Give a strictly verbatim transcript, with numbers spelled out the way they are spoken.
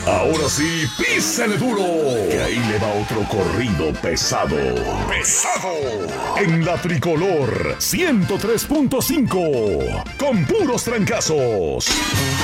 Ahora sí, písale duro, que ahí le va otro corrido pesado. ¡Pesado! En la Tricolor ciento tres punto cinco, con puros trancazos.